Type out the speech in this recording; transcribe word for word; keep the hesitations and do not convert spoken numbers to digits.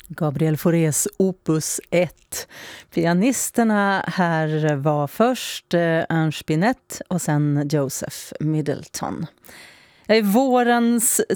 Gabriel Faurés opus ett. Pianisterna här var först Ernst Binet och sen Joseph Middleton. I vårens